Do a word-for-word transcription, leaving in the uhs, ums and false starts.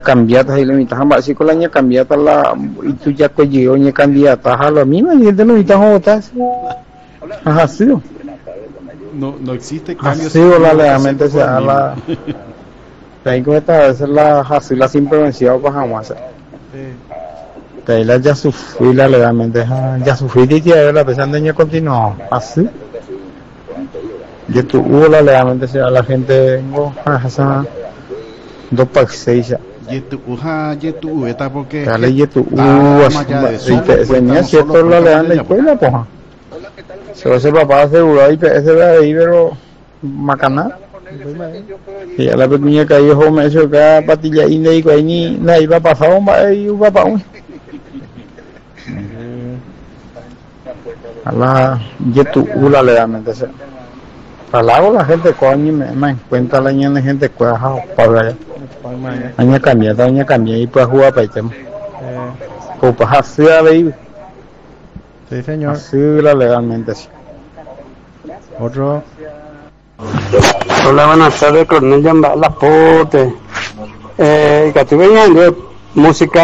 Cambiata y limita así con la ña cambiata la y tú ya cogió ña candidata a la misma y de limita jotas ha sido no no existe ha cambio sido la legalmente se a la ahí con esta es la así la sin prevención para jamás que la ya sufrí la legalmente ya sufrí y ya la pesando ña continuó así yo tu hubo la legalmente se a la gente no esa dos países yetu uja yetu eta porque dale yetu uh ese cierto la lean la escuela poja se va a ser papá asegurado y ese de ahí pero macana y a la pequeña que ahí home eso que patilla y le digo ahí ni la iba a pasar un va y un papá un a la yetu uh la legalmente se Palago la gente coño me me cuenta la ña de gente cuaja para allá aña cambia aña cambia y pues jugar para tema o pues así ahí sí señor así la legalmente sí. Otro. Hola, buenas tardes, Coronel Yamba, la pote eh que estuve viendo música